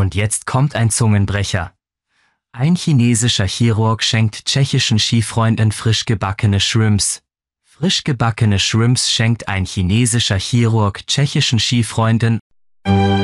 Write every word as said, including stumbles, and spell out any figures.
Und jetzt kommt ein Zungenbrecher. Ein chinesischer Chirurg schenkt tschechischen Skifreunden frisch gebackene Shrimps. Frisch gebackene Shrimps schenkt ein chinesischer Chirurg tschechischen Skifreunden.